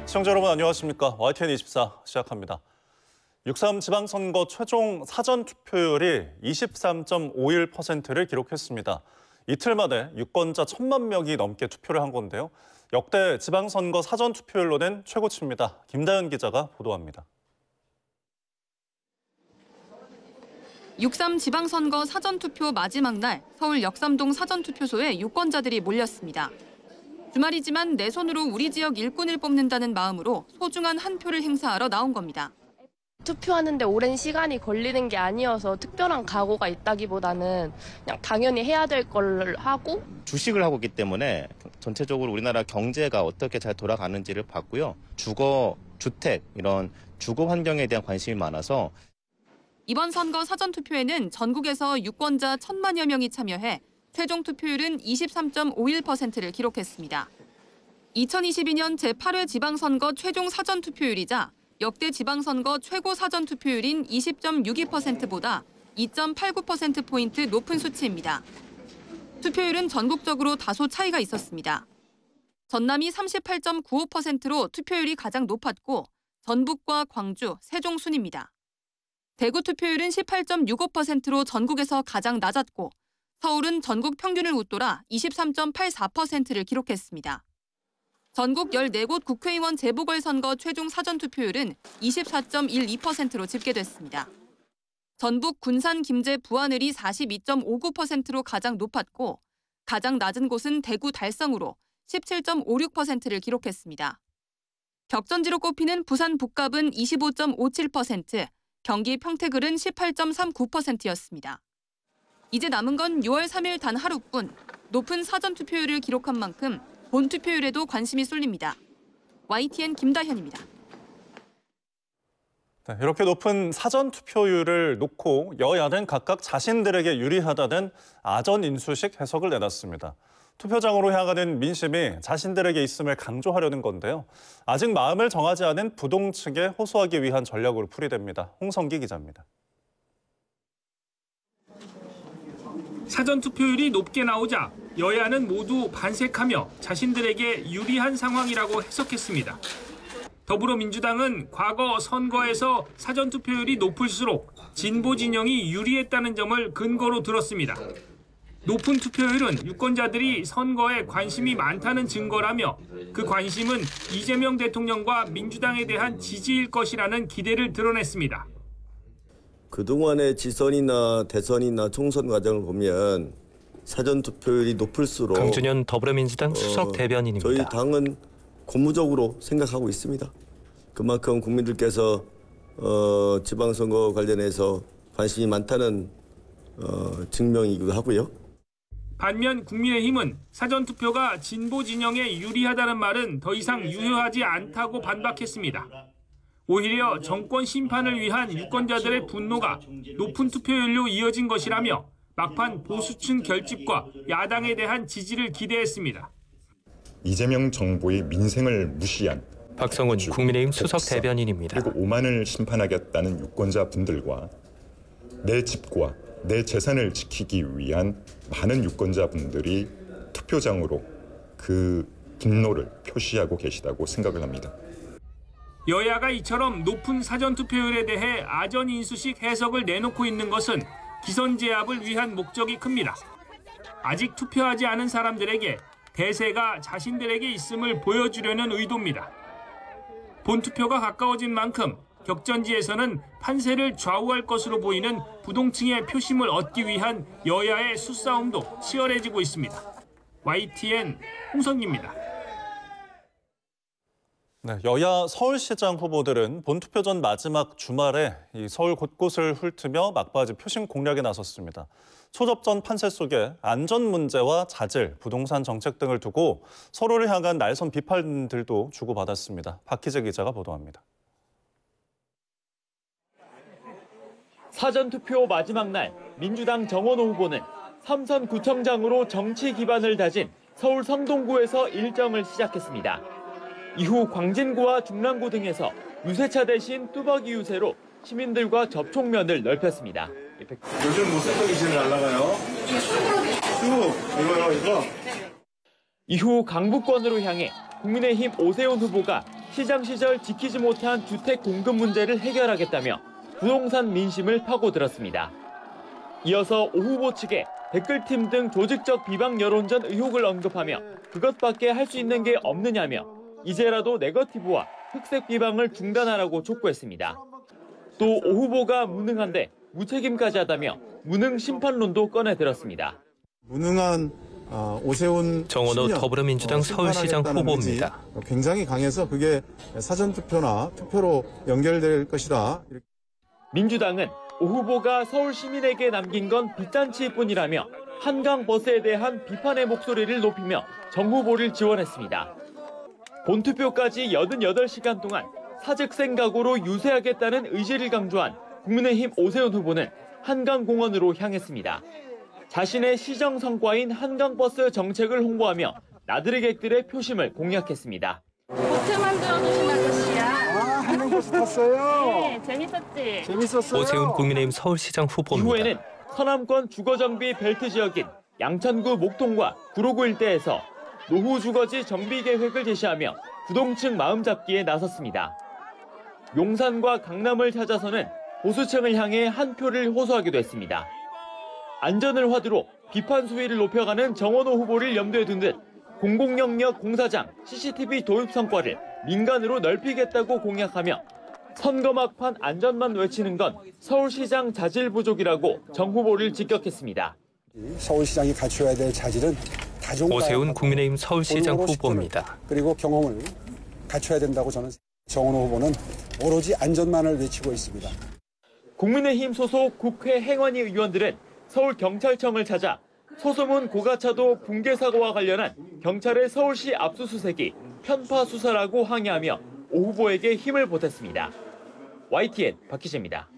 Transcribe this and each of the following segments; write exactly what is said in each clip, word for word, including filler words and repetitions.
시청자 여러분 안녕하십니까. 와이티엔 이십사 시작합니다. 육삼 지방선거 최종 사전투표율이 이십삼 점 오일 퍼센트를 기록했습니다. 이틀 만에 유권자 천만 명이 넘게 투표를 한 건데요. 역대 지방선거 사전투표율로는 최고치입니다. 김다연 기자가 보도합니다. 육삼 지방선거 사전투표 마지막 날 서울 역삼동 사전투표소에 유권자들이 몰렸습니다. 주말이지만 내 손으로 우리 지역 일꾼을 뽑는다는 마음으로 소중한 한 표를 행사하러 나온 겁니다. 투표하는데 오랜 시간이 걸리는 게 아니어서 특별한 각오가 있다기보다는 그냥 당연히 해야 될 걸 하고. 주식을 하고 있기 때문에 전체적으로 우리나라 경제가 어떻게 잘 돌아가는지를 봤고요. 주거, 주택 이런 주거 환경에 대한 관심이 많아서. 이번 선거 사전투표에는 전국에서 유권자 천만여 명이 참여해 최종 투표율은 이십삼 점 오일 퍼센트를 기록했습니다. 이천이십이 년 제팔 회 지방선거 최종 사전투표율이자 역대 지방선거 최고 사전투표율인 이십 점 육이 퍼센트보다 이 점 팔구 퍼센트포인트 높은 수치입니다. 투표율은 전국적으로 다소 차이가 있었습니다. 전남이 삼십팔 점 구오 퍼센트로 투표율이 가장 높았고 전북과 광주, 세종 순입니다. 대구 투표율은 십팔 점 육오 퍼센트로 전국에서 가장 낮았고 서울은 전국 평균을 웃돌아 이십삼 점 팔사 퍼센트를 기록했습니다. 전국 열네 곳 국회의원 재보궐선거 최종 사전투표율은 이십사 점 일이 퍼센트로 집계됐습니다. 전북 군산, 김제, 부안을이 사십이 점 오구 퍼센트로 가장 높았고 가장 낮은 곳은 대구 달성으로 십칠 점 오육 퍼센트를 기록했습니다. 격전지로 꼽히는 부산 북갑은 이십오 점 오칠 퍼센트, 경기 평택을은 십팔 점 삼구 퍼센트였습니다. 이제 남은 건 유월 삼일 단 하루뿐 높은 사전투표율을 기록한 만큼 본투표율에도 관심이 쏠립니다. 와이티엔 김다현입니다. 네, 이렇게 높은 사전투표율을 놓고 여야는 각각 자신들에게 유리하다는 아전인수식 해석을 내놨습니다. 투표장으로 향하는 민심이 자신들에게 있음을 강조하려는 건데요. 아직 마음을 정하지 않은 부동 측에 호소하기 위한 전략으로 풀이됩니다. 홍성기 기자입니다. 사전투표율이 높게 나오자 여야는 모두 반색하며 자신들에게 유리한 상황이라고 해석했습니다. 더불어민주당은 과거 선거에서 사전투표율이 높을수록 진보 진영이 유리했다는 점을 근거로 들었습니다. 높은 투표율은 유권자들이 선거에 관심이 많다는 증거라며 그 관심은 이재명 대통령과 민주당에 대한 지지일 것이라는 기대를 드러냈습니다. 그동안의 지선이나 대선이나 총선 과정을 보면 사전투표율이 높을수록 강준현 더불어민주당 수석 대변인입니다. 저희 당은 고무적으로 생각하고 있습니다. 그만큼 국민들께서 어, 지방선거 관련해서 관심이 많다는 어, 증명이기도 하고요. 반면 국민의힘은 사전투표가 진보 진영에 유리하다는 말은 더 이상 유효하지 않다고 반박했습니다. 오히려 정권 심판을 위한 유권자들의 분노가 높은 투표율로 이어진 것이라며 막판 보수층 결집과 야당에 대한 지지를 기대했습니다. 이재명 정부의 민생을 무시한 박성훈 국민의힘 수석 복사, 대변인입니다. 그리고 오만을 심판하겠다는 유권자분들과 내 집과 내 재산을 지키기 위한 많은 유권자분들이 투표장으로 그 분노를 표시하고 계시다고 생각을 합니다. 여야가 이처럼 높은 사전투표율에 대해 아전인수식 해석을 내놓고 있는 것은 기선제압을 위한 목적이 큽니다. 아직 투표하지 않은 사람들에게 대세가 자신들에게 있음을 보여주려는 의도입니다. 본투표가 가까워진 만큼 격전지에서는 판세를 좌우할 것으로 보이는 부동층의 표심을 얻기 위한 여야의 수싸움도 치열해지고 있습니다. 와이티엔 홍성기입니다. 네, 여야 서울시장 후보들은 본투표 전 마지막 주말에 이 서울 곳곳을 훑으며 막바지 표심 공략에 나섰습니다. 초접전 판세 속에 안전 문제와 자질, 부동산 정책 등을 두고 서로를 향한 날선 비판들도 주고받았습니다. 박희재 기자가 보도합니다. 사전투표 마지막 날 민주당 정원호 후보는 삼선 구청장으로 정치 기반을 다진 서울 성동구에서 일정을 시작했습니다. 이후 광진구와 중랑구 등에서 유세차 대신 뚜벅이 유세로 시민들과 접촉면을 넓혔습니다. 요즘 뭐 색깔이 제일 잘 나가요? 쭉 이거요 이거? 이후 강북권으로 향해 국민의힘 오세훈 후보가 시장 시절 지키지 못한 주택 공급 문제를 해결하겠다며 부동산 민심을 파고들었습니다. 이어서 오 후보 측에 댓글팀 등 조직적 비방 여론전 의혹을 언급하며 그것밖에 할 수 있는 게 없느냐며 이제라도 네거티브와 흑색 비방을 중단하라고 촉구했습니다. 또 오 후보가 무능한데 무책임까지 하다며 무능 심판론도 꺼내들었습니다. 무능한 오세훈 정원호 더불어민주당 서울시장 후보입니다. 굉장히 강해서 그게 사전투표나 투표로 연결될 것이다. 민주당은 오 후보가 서울 시민에게 남긴 건 빚잔치일 뿐이라며 한강버스에 대한 비판의 목소리를 높이며 정 후보를 지원했습니다. 본투표까지 팔십팔 시간 동안 사직생 각오로 유세하겠다는 의지를 강조한 국민의힘 오세훈 후보는 한강공원으로 향했습니다. 자신의 시정 성과인 한강버스 정책을 홍보하며 나들이객들의 표심을 공략했습니다. 보트 만들어주신 아저씨야. 아, 한강버스 탔어요? 네, 재밌었지? 재밌었어요? 오세훈 국민의힘 서울시장 후보입니다. 이후에는 서남권 주거정비 벨트 지역인 양천구 목동과 구로구 일대에서 노후 주거지 정비 계획을 제시하며 부동층 마음잡기에 나섰습니다. 용산과 강남을 찾아서는 보수층을 향해 한 표를 호소하기도 했습니다. 안전을 화두로 비판 수위를 높여가는 정원호 후보를 염두에 둔 듯 공공영역 공사장 씨씨티비 도입 성과를 민간으로 넓히겠다고 공약하며 선거 막판 안전만 외치는 건 서울시장 자질 부족이라고 정 후보를 직격했습니다. 서울시장이 갖춰야 될 자질은 다종가 오세훈 국민의힘 서울시장 후보입니다. 그리고 경험을 갖춰야 된다고 저는 정원호 후보는 오로지 안전만을 외치고 있습니다. 국민의힘 소속 국회 행안위 의원들은 서울경찰청을 찾아 소소문 고가차도 붕괴 사고와 관련한 경찰의 서울시 압수수색이 편파 수사라고 항의하며 오 후보에게 힘을 보탰습니다. 와이티엔 박희재입니다.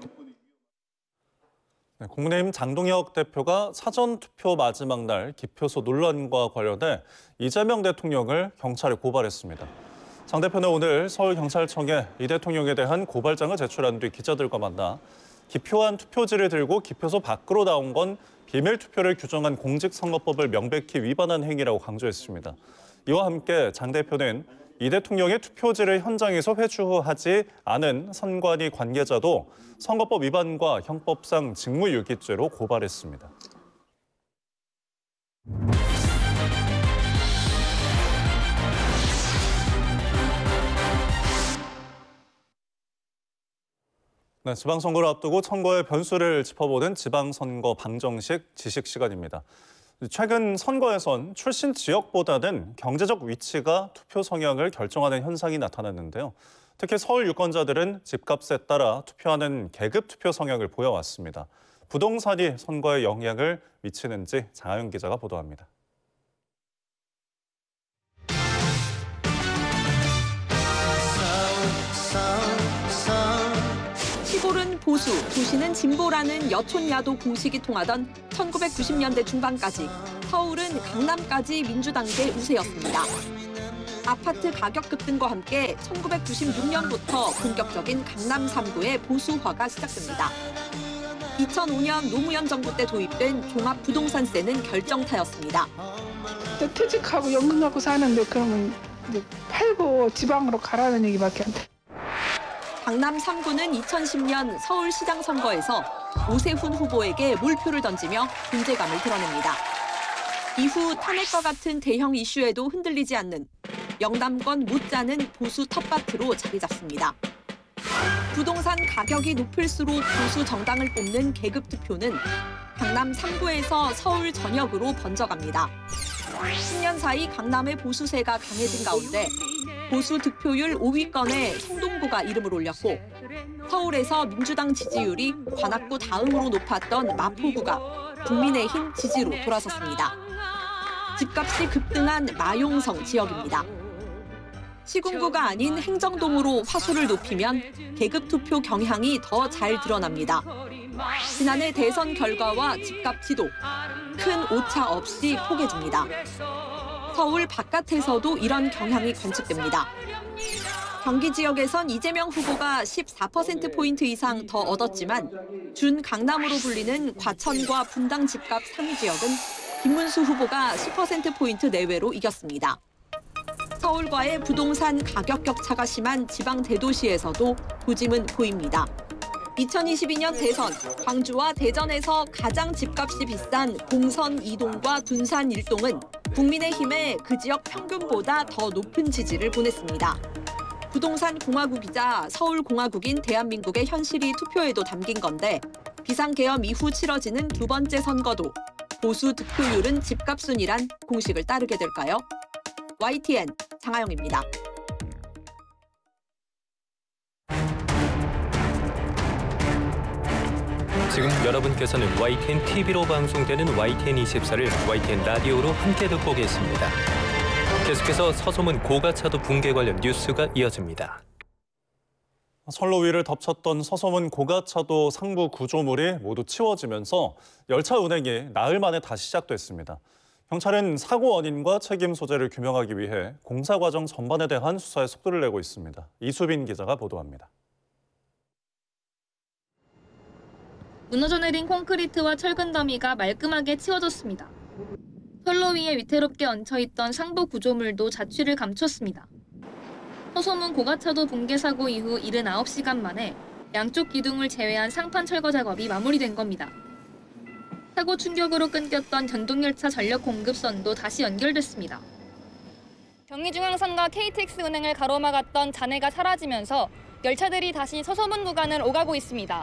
네, 국민의힘 장동혁 대표가 사전투표 마지막 날 기표소 논란과 관련해 이재명 대통령을 경찰에 고발했습니다. 장 대표는 오늘 서울경찰청에 이 대통령에 대한 고발장을 제출한 뒤 기자들과 만나 기표한 투표지를 들고 기표소 밖으로 나온 건 비밀투표를 규정한 공직선거법을 명백히 위반한 행위라고 강조했습니다. 이와 함께 장 대표는 이 대통령의 투표지를 현장에서 회수하지 않은 선관위 관계자도 선거법 위반과 형법상 직무유기죄로 고발했습니다. 네, 지방선거를 앞두고 선거의 변수를 짚어보는 지방선거 방정식 지식 시간입니다. 최근 선거에선 출신 지역보다는 경제적 위치가 투표 성향을 결정하는 현상이 나타났는데요. 특히 서울 유권자들은 집값에 따라 투표하는 계급 투표 성향을 보여왔습니다. 부동산이 선거에 영향을 미치는지 장하윤 기자가 보도합니다. 시골은 보수, 도시는 진보라는 여촌야도 공식이 통하던 천구백구십 년대 중반까지 서울은 강남까지 민주당계 우세였습니다. 아파트 가격 급등과 함께 천구백구십육 년부터 본격적인 강남 삼 구의 보수화가 시작됩니다. 이천오 년 노무현 정부 때 도입된 종합부동산세는 결정타였습니다. 퇴직하고 연금 갖고 사는데 그러면 이제 팔고 지방으로 가라는 얘기밖에 안 돼. 강남 삼 구는 이천십 년 서울시장 선거에서 오세훈 후보에게 몰표를 던지며 존재감을 드러냅니다. 이후 탄핵과 같은 대형 이슈에도 흔들리지 않는 영남권 못지않은 보수 텃밭으로 자리 잡습니다. 부동산 가격이 높을수록 보수 정당을 뽑는 계급 투표는 강남 삼 구에서 서울 전역으로 번져갑니다. 십 년 사이 강남의 보수세가 강해진 가운데 보수 득표율 오 위권에 성동구가 이름을 올렸고 서울에서 민주당 지지율이 관악구 다음으로 높았던 마포구가 국민의힘 지지로 돌아섰습니다. 집값이 급등한 마용성 지역입니다. 시군구가 아닌 행정동으로 화소를 높이면 계급 투표 경향이 더 잘 드러납니다. 지난해 대선 결과와 집값 지도, 큰 오차 없이 포개집니다. 서울 바깥에서도 이런 경향이 관측됩니다. 경기 지역에선 이재명 후보가 십사 퍼센트 포인트 이상 더 얻었지만 준 강남으로 불리는 과천과 분당 집값 상위 지역은 김문수 후보가 십 퍼센트 포인트 내외로 이겼습니다. 서울과의 부동산 가격 격차가 심한 지방 대도시에서도 부짐은 보입니다. 이천이십이 년 대선, 광주와 대전에서 가장 집값이 비싼 공선 이동과 둔산 일동은 국민의힘에 그 지역 평균보다 더 높은 지지를 보냈습니다. 부동산 공화국이자 서울 공화국인 대한민국의 현실이 투표에도 담긴 건데 비상계엄 이후 치러지는 두 번째 선거도 보수 득표율은 집값 순이란 공식을 따르게 될까요? 와이티엔 장하영입니다. 지금 여러분께서는 와이티엔 티비로 방송되는 와이티엔 이십사를 와이티엔 라디오로 함께 듣고 계십니다. 계속해서 서소문 고가차도 붕괴 관련 뉴스가 이어집니다. 선로 위를 덮쳤던 서소문 고가차도 상부 구조물이 모두 치워지면서 열차 운행이 나흘 만에 다시 시작됐습니다. 경찰은 사고 원인과 책임 소재를 규명하기 위해 공사 과정 전반에 대한 수사에 속도를 내고 있습니다. 이수빈 기자가 보도합니다. 무너져 내린 콘크리트와 철근 더미가 말끔하게 치워졌습니다. 선로 위에 위태롭게 얹혀있던 상부 구조물도 자취를 감췄습니다. 서소문 고가차도 붕괴 사고 이후 칠십구 시간 만에 양쪽 기둥을 제외한 상판 철거 작업이 마무리된 겁니다. 사고 충격으로 끊겼던 전동열차 전력 공급선도 다시 연결됐습니다. 경의중앙선과 케이티엑스 운행을 가로막았던 잔해가 사라지면서 열차들이 다시 서소문 구간을 오가고 있습니다.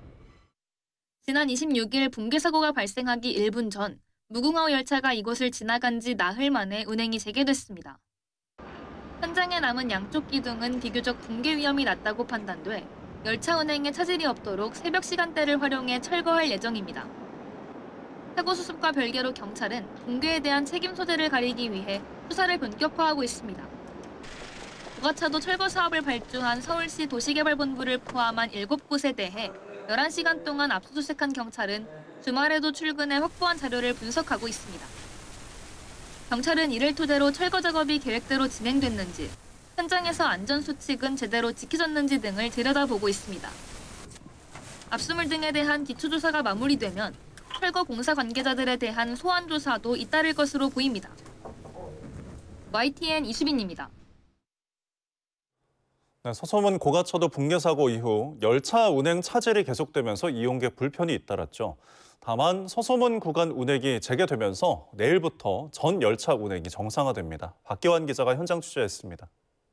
지난 이십육 일 붕괴 사고가 발생하기 일 분 전 무궁화 열차가 이곳을 지나간 지 나흘 만에 운행이 재개됐습니다. 현장에 남은 양쪽 기둥은 비교적 붕괴 위험이 낮다고 판단돼 열차 운행에 차질이 없도록 새벽 시간대를 활용해 철거할 예정입니다. 사고 수습과 별개로 경찰은 붕괴에 대한 책임 소재를 가리기 위해 수사를 본격화하고 있습니다. 고가차도 철거 사업을 발주한 서울시 도시개발본부를 포함한 일곱 곳에 대해 열한 시간 동안 압수수색한 경찰은 주말에도 출근해 확보한 자료를 분석하고 있습니다. 경찰은 이를 토대로 철거 작업이 계획대로 진행됐는지, 현장에서 안전수칙은 제대로 지켜졌는지 등을 들여다보고 있습니다. 압수물 등에 대한 기초조사가 마무리되면 철거 공사 관계자들에 대한 소환 조사도 잇따를 것으로 보입니다. 와이티엔 이수빈입니다. 네, 서소문 고가차도 붕괴 사고 이후 열차 운행 차질이 계속되면서 이용객 불편이 잇따랐죠. 다만 서소문 구간 운행이 재개되면서 내일부터 전 열차 운행이 정상화됩니다. 박기환 기자가 현장 취재했습니다.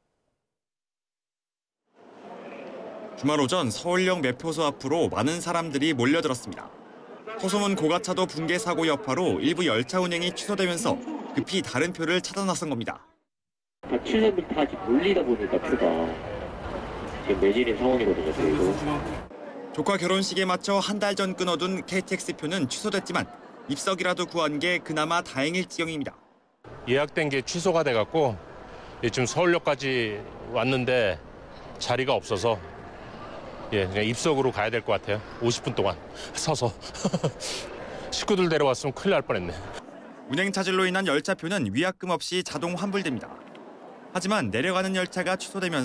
주말 오전 서울역 매표소 앞으로 많은 사람들이 몰려들었습니다. 서소문 고가차도 붕괴 사고 여파로 일부 열차 운행이 취소되면서 급히 다른 표를 찾아 나선 겁니다. 다 취소를 다 몰리다 보니까 표가 지금 매진인 상황이거든요. 저희도. 조카 결혼식에 맞춰 한 달 전 끊어둔 케이티엑스 표는 취소됐지만 입석이라도 구한 게 그나마 다행일 지경입니다. 예약된 게 취소가 돼갖고 지금 서울역까지 왔는데 자리가 없어서 예, 그냥 입석으로 가야 될 것 같아요. 오십 분 동안 서서. 식구들 데려왔으면 큰일 날 뻔했네. 운행 차질로 인한 열차표는 위약금 없이 자동 환불됩니다. 하지만 내려가는 열차가 취소되면